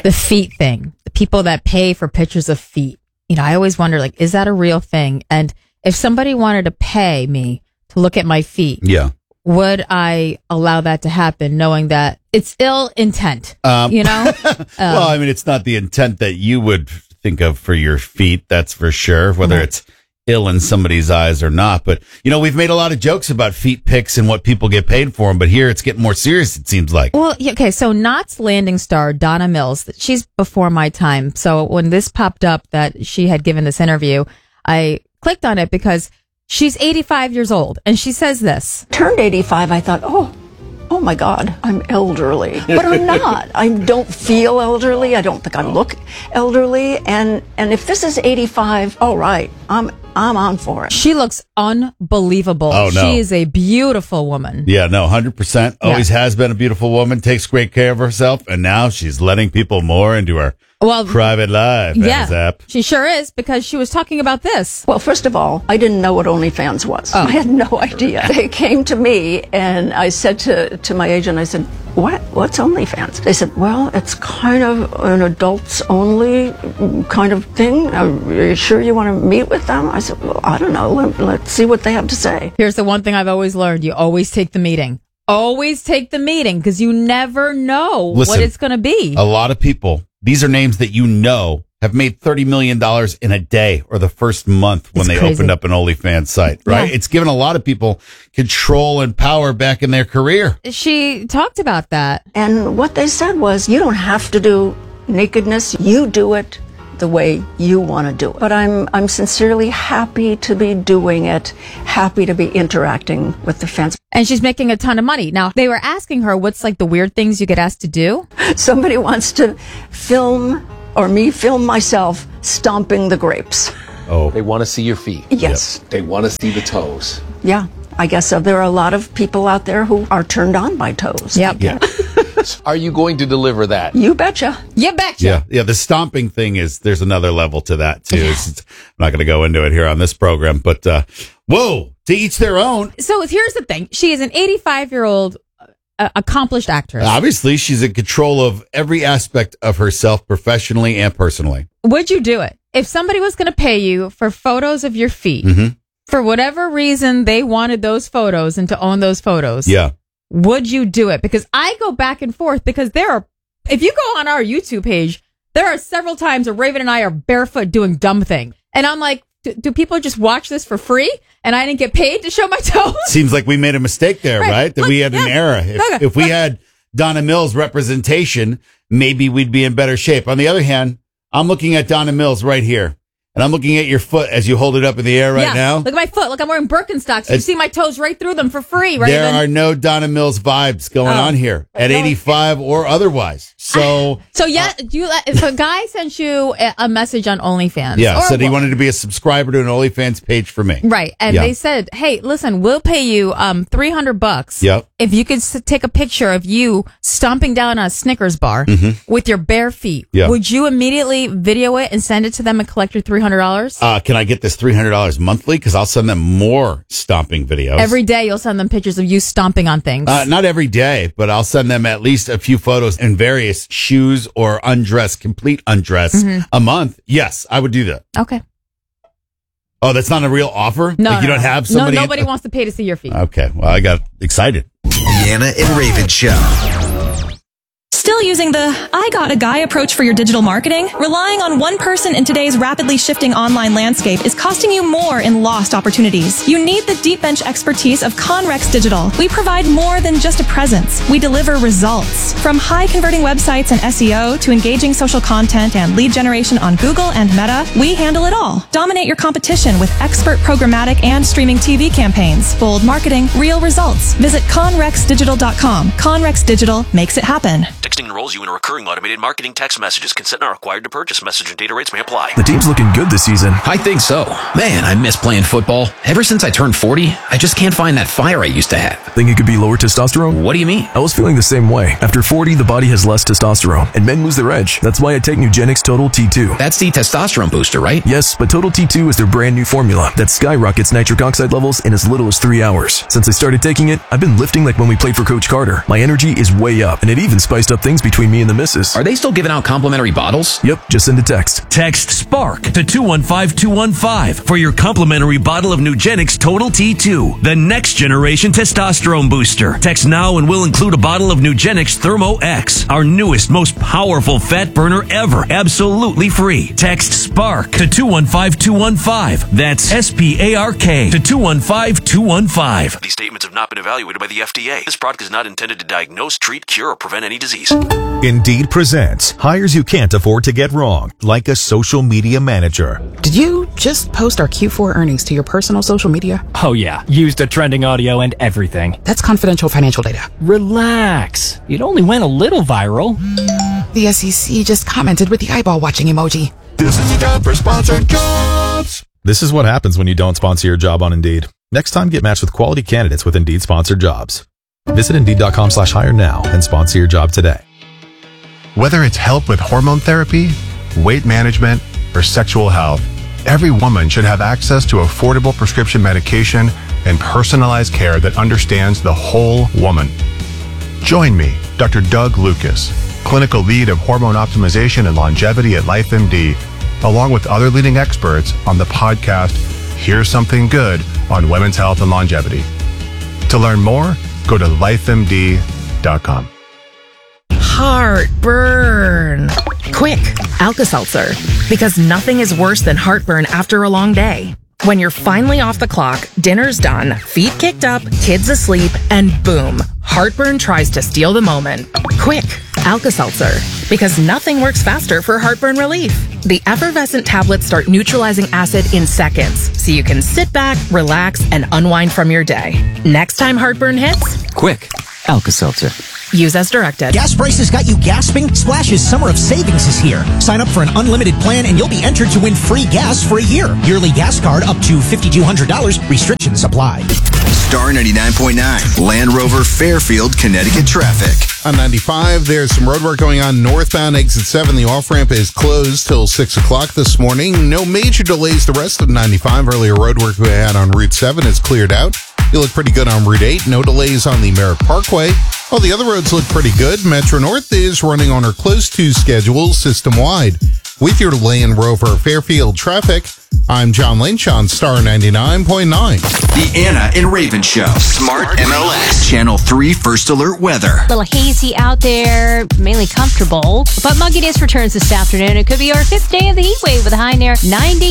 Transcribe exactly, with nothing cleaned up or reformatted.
the feet thing, the people that pay for pictures of feet. You know, I always wonder, like, is that a real thing? And if somebody wanted to pay me to look at my feet, yeah, would I allow that to happen, knowing that it's ill intent? Um, you know, well, um, I mean, it's not the intent that you would think of for your feet, that's for sure. Whether right. it's ill in somebody's eyes or not. But, you know, we've made a lot of jokes about feet pics and what people get paid for them. But here it's getting more serious, it seems like. Well, okay. So Knott's Landing star, Donna Mills, she's before my time. So when this popped up that she had given this interview, I clicked on it because she's eighty-five years old. And she says this. Turned eighty-five, I thought, oh, oh my God, I'm elderly. But I'm not. I don't feel elderly. I don't think I look elderly. And and if this is eighty-five, all right, I'm I'm on for it. She looks unbelievable. Oh, no. She is a beautiful woman. Yeah, no, one hundred percent. Always Yeah. has been a beautiful woman, takes great care of herself, and now she's letting people more into her Well, private life. yeah, Zap. she sure is, because she was talking about this. Well, first of all, I didn't know what OnlyFans was. Oh. I had no idea. They came to me, and I said to, to my agent, I said, what? What's OnlyFans? They said, well, it's kind of an adults only kind of thing. Are you sure you want to meet with them? I said, well, I don't know. Let, let's see what they have to say. Here's the one thing I've always learned. You always take the meeting. Always take the meeting, because you never know Listen, what it's going to be. A lot of people, these are names that you know, have made thirty million dollars in a day or the first month when It's they crazy. opened up an OnlyFans site, right? Yeah. It's given a lot of people control and power back in their career. She talked about that. And what they said was, you don't have to do nakedness. You do it the way you want to do it. But I'm I'm sincerely happy to be doing it, happy to be interacting with the fans. And she's making a ton of money. Now, they were asking her what's like the weird things you get asked to do. Somebody wants to film, or me film myself stomping the grapes. Oh, They want to see your feet. Yes. They want to see the toes. Yeah, I guess so. There are a lot of people out there who are turned on by toes. Yep. yeah. Are you going to deliver that? You betcha. You betcha. Yeah, yeah. The stomping thing is, there's another level to that too. It's, it's- I'm not going to go into it here on this program, but uh, whoa, to each their own. So here's the thing. She is an eighty-five-year-old uh, accomplished actress. Obviously, she's in control of every aspect of herself, professionally and personally. Would you do it? If somebody was going to pay you for photos of your feet, Mhm. for whatever reason they wanted those photos and to own those photos, Yeah. would you do it? Because I go back and forth, because there are, if you go on our YouTube page, there are several times where Raven and I are barefoot doing dumb things. And I'm like, do, do people just watch this for free? And I didn't get paid to show my toes? Seems like we made a mistake there, Right. right? That Look, we had an yeah. error. If, Look, if we look. had Donna Mills representation, maybe we'd be in better shape. On the other hand, I'm looking at Donna Mills right here, and I'm looking at your foot as you hold it up in the air right yeah. now. Look at my foot. Look, I'm wearing Birkenstocks. You It's- see my toes right through them for free, right? There are no Donna Mills vibes going Oh. on here at No. eighty-five or otherwise. So, So yeah, do you, if a guy sent you a, a message on OnlyFans, yeah, or said he a- wanted to be a subscriber to an OnlyFans page for me. right, and Yeah. they said, "Hey, listen, we'll pay you um three hundred bucks Yep. if you could s- take a picture of you stomping down a Snickers bar with your bare feet." Mm-hmm. Yeah. Would you immediately video it and send it to them and collect your three hundred dollars? Uh, can I get this three hundred dollars monthly? Because I'll send them more stomping videos. Every day, you'll send them pictures of you stomping on things. Uh, not every day, but I'll send them at least a few photos in various shoes or undress, complete undress Mm-hmm. a month. Yes, I would do that. okay, Oh, that's not a real offer? no, Like you no, don't no. have somebody. No, nobody wants to pay to see your feet. Okay, well, I got excited. Deanna and Raven Show. Still using the I got a guy approach for your digital marketing? Relying on one person in today's rapidly shifting online landscape is costing you more in lost opportunities. You need the deep bench expertise of Conrex Digital. We provide more than just a presence. We deliver results. From high converting websites and S E O to engaging social content and lead generation on Google and Meta, we handle it all. Dominate your competition with expert programmatic and streaming T V campaigns. Bold marketing, real results. Visit conrex digital dot com. Conrex Digital makes it happen. Texting enrolls you in a recurring automated marketing text messages. Consent not required to purchase. Message and data rates may apply. The team's looking good this season. I think so. Man, I miss playing football. Ever since I turned forty, I just can't find that fire I used to have. Think it could be lower testosterone? What do you mean? I was feeling the same way. After forty, the body has less testosterone, and men lose their edge. That's why I take Nugenix Total T two. That's the testosterone booster, right? Yes, but Total T two is their brand new formula that skyrockets nitric oxide levels in as little as three hours. Since I started taking it, I've been lifting like when we played for Coach Carter. My energy is way up, and it even spiced up things things between me and the missus. Are they still giving out complimentary bottles? Yep, just send a text. Text SPARK to two one five two one five for your complimentary bottle of Nugenix Total T two, the next generation testosterone booster. Text now and we'll include a bottle of Nugenix Thermo X, our newest, most powerful fat burner ever, absolutely free. Text SPARK to two one five two one five. That's S P A R K to two one five two one five. These statements have not been evaluated by the F D A. This product is not intended to diagnose, treat, cure, or prevent any disease. Indeed presents hires you can't afford to get wrong, like a social media manager. Did you just post our Q four earnings to your personal social media? Oh yeah, used a trending audio and everything. That's confidential financial data. Relax. It only went a little viral. The S E C just commented with the eyeball watching emoji. This is the time for sponsored jobs. This is what happens when you don't sponsor your job on Indeed. Next time, get matched with quality candidates with Indeed sponsored jobs. Visit Indeed.com slash hire now and sponsor your job today. Whether it's help with hormone therapy, weight management, or sexual health, every woman should have access to affordable prescription medication and personalized care that understands the whole woman. Join me, Doctor Doug Lucas, clinical lead of hormone optimization and longevity at LifeMD, along with other leading experts on the podcast Here's Something Good on Women's Health and Longevity. To learn more, go to life M D dot com. Heartburn. Quick, Alka-Seltzer. Because nothing is worse than heartburn after a long day. When you're finally off the clock, dinner's done, feet kicked up, kids asleep, and boom, heartburn tries to steal the moment. Quick, Alka-Seltzer. Because nothing works faster for heartburn relief. The effervescent tablets start neutralizing acid in seconds, so you can sit back, relax, and unwind from your day. Next time heartburn hits, Quick, Alka-Seltzer. use as directed. Gas prices got you gasping? Splash's Summer of Savings is here. Sign up for an unlimited plan and you'll be entered to win free gas for a year. Yearly gas card up to five thousand two hundred dollars. Restrictions apply. Star ninety-nine point nine, Land Rover Fairfield, Connecticut traffic. On ninety-five, there's some road work going on northbound exit seven. The off-ramp is closed till six o'clock this morning. No major delays the rest of ninety-five. Earlier road work we had on Route seven is cleared out. You look pretty good on Route eight. No delays on the Merritt Parkway. All the other roads look pretty good. Metro North is running on her close to schedule system-wide. With your Land Rover Fairfield traffic, I'm John Lynch on Star ninety-nine point nine. The Anna and Raven Show. Smart M L S. Channel three First Alert Weather. A little hazy out there, mainly comfortable. But mugginess returns this afternoon. It could be our fifth day of the heat wave with a high near ninety.